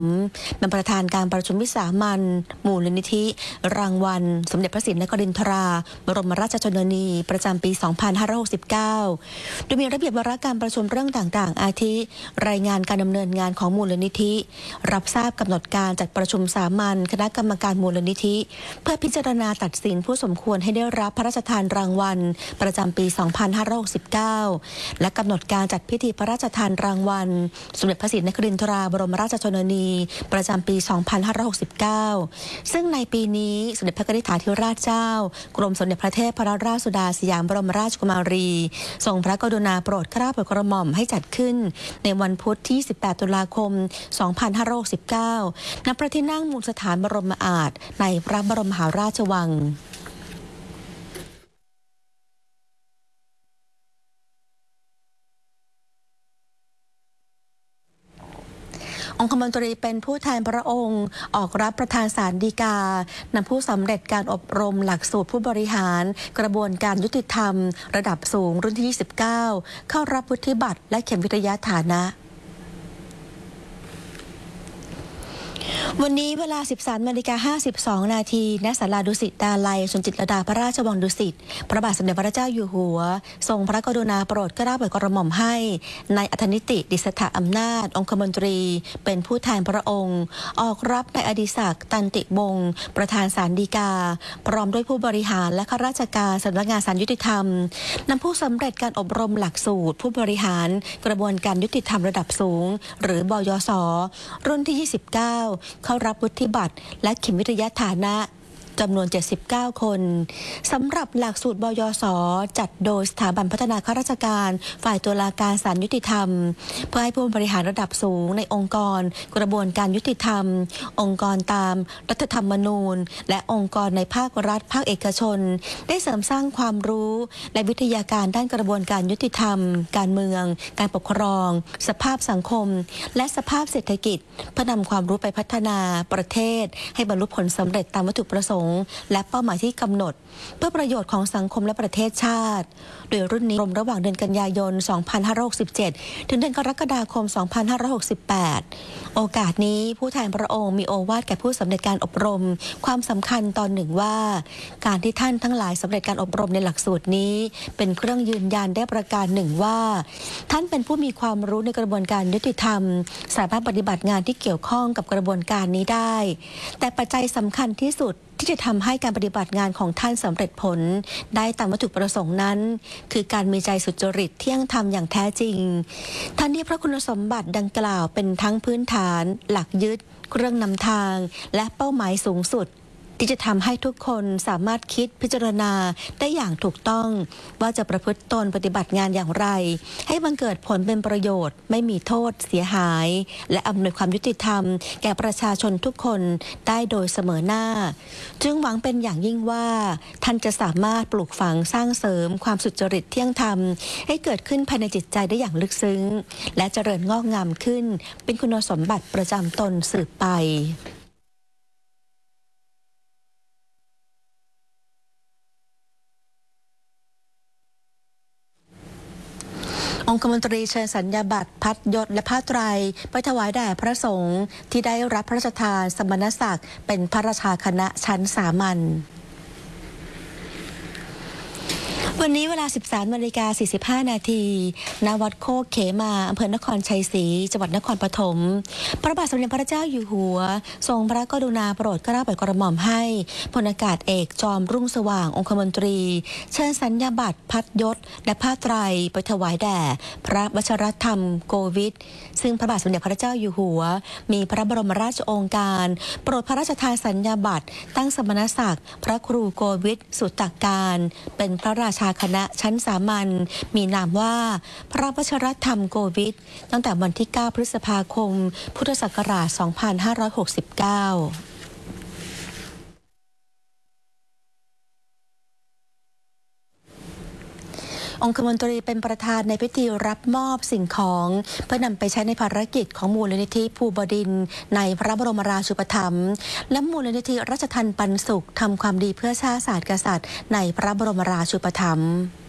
เป็นประธานการประชุมวิสามัญมูลนิธิรางวัลสมเด็จพระศรีนครินทราบรมราชชนนีประจำปี 2569 โดยมีระเบียบวาระการประชุมเรื่องต่างๆอาทิรายงานการดำเนินงานของมูลนิธิรับทราบกำหนดการจัดประชุมสามัญคณะกรรมการมูลนิธิเพื่อพิจารณาตัดสินผู้สมควรให้ได้รับพระราชทานรางวัลประจำปี 2569 และกำหนดการจัดพิธีพระราชทานรางวัลสมเด็จพระศรีนครินทราบรมราชชนนีประจำปี 2569 ซึ่งในปีนี้สมเด็จพระกนิษฐาธิราชเจ้ากรมสมเด็จพระเทพรัตนราชสุดาสยามบรมราชกุมารีทรงพระกรุณาโปรดเกล้าโปรดกระหม่อมให้จัดขึ้นในวันพุธที่ 18 ตุลาคม 2569 ณ พระที่นั่งมูลสถานบรมอาสน์ในพระบรมมหาราชวังองคมนตรีเป็นผู้แทนพระองค์ออกรับประธานศาลฎีกานำผู้สำเร็จการอบรมหลักสูตรผู้บริหารกระบวนการยุติธรรมระดับสูงรุ่นที่ 29 เข้ารับวุฒิบัตรและเข็มวิทยาฐานะวันนี้เวลา 13:52 นาทีณศาลาดุสิตดาลัยสวนจิตรลดาพระราชวังดุสิตพระบาทสมเด็จพระเจ้าอยู่หัวทรงพระกรุณาโปรดเกล้าโปรดกระหม่อมให้นายอัธนิติดิษฐอำนาจองคมนตรีเป็นผู้แทนพระองค์ออกรับนายอดิศักดิ์ตันติวงศ์ประธานศาลฎีกาพร้อมด้วยผู้บริหารและข้าราชการสำนักงานศาลยุติธรรมนำผู้สำเร็จการอบรมหลักสูตรผู้บริหารกระบวนการยุติธรรมระดับสูงหรือบยศรุ่นที่ 29เข้ารับวุฒิบัตรและเข็มวิทยาฐานะจำนวน 79 คนสำหรับหลักสูตรบยศจัดโดยสถาบันพัฒนาข้าราชการฝ่ายตุลาการศาลยุติธรรมเพื่อให้ผู้บริหารระดับสูงในองค์กรกระบวนการยุติธรรมองค์กรตามรัฐธรรมนูญและองค์กรในภาครัฐภาคเอกชนได้เสริมสร้างความรู้และวิทยาการด้านกระบวนการยุติธรรมการเมืองการปกครองสภาพสังคมและสภาพเศรษฐกิจเพื่อนำความรู้ไปพัฒนาประเทศให้บรรลุผลสำเร็จตามวัตถุประสงค์และเป้าหมายที่กำหนดเพื่อประโยชน์ของสังคมและประเทศชาติโดยรุ่นนี้ระหว่างเดือนกันยายน 2567 ถึงเดือนกรกฎาคม 2568 โอกาสนี้ผู้แทนพระองค์มีโอวาทแก่ผู้สำเร็จการอบรมความสำคัญตอนหนึ่งว่าการที่ท่านทั้งหลายสำเร็จการอบรมในหลักสูตรนี้เป็นเครื่องยืนยันได้ประการหนึ่งว่าท่านเป็นผู้มีความรู้ในกระบวนการยุติธรรมสามารถปฏิบัติงานที่เกี่ยวข้องกับกระบวนการนี้ได้แต่ปัจจัยสำคัญที่สุดที่จะทำให้การปฏิบัติงานของท่านสำเร็จผลได้ตามวัตถุประสงค์นั้นคือการมีใจสุจริตเที่ยงธรรมอย่างแท้จริงท่านที่พระคุณสมบัติดังกล่าวเป็นทั้งพื้นฐานหลักยึดเครื่องนำทางและเป้าหมายสูงสุดที่จะทำให้ทุกคนสามารถคิดพิจารณาได้อย่างถูกต้องว่าจะประพฤติตนปฏิบัติงานอย่างไรให้บังเกิดผลเป็นประโยชน์ไม่มีโทษเสียหายและอำนวยความยุติธรรมแก่ประชาชนทุกคนได้โดยเสมอหน้าจึงหวังเป็นอย่างยิ่งว่าท่านจะสามารถปลูกฝังสร้างเสริมความสุจริตเที่ยงธรรมให้เกิดขึ้นภายในจิตใจได้อย่างลึกซึ้งและเจริญงอกงามขึ้นเป็นคุณสมบัติประจำตนสืบไปองคมนตรีเชิญสัญญาบัตรพัดยศและผ้าไตรไปถวายแด่พระสงฆ์ที่ได้รับพระราชทานสมณศักดิ์เป็นพระราชาคณะชั้นสามัญวันนี้เวลา 13:45 นาทีณ วัดโคกเขมาอำเภอนครชัยศรีจังหวัดนครปฐมพระบาทสมเด็จพระเจ้าอยู่หัวทรงพระกรุณาโปรดเกล้าโปรดกระหม่อมให้พลอากาศเอกจอมรุ่งสว่างองคมนตรีเชิญสัญญาบัตรพัดยศและผ้าไตรไปถวายแด่พระวชิรธรรมโกวิทซึ่งพระบาทสมเด็จพระเจ้าอยู่หัวมีพระบรมราชโองการโปรดพระราชทานสัญญาบัตรตั้งสมณศักดิ์พระครูโกวิทสุตตการเป็นพระราชาคณะชั้นสามัญมีนามว่าพระวชิรธรรมโกวิทตั้งแต่วันที่ 9 พฤษภาคม พุทธศักราช 2569องคมนตรีเป็นประธานในพิธีรับมอบสิ่งของเพื่อนำไปใช้ในภารกิจของมูลนิธิภูบดินทร์ในพระบรมราชูปถัมภ์และมูลนิธิราชทัณฑ์ปันสุขทำความดีเพื่อชาติศาสตร์กษัตริย์ในพระบรมราชูปถัมภ์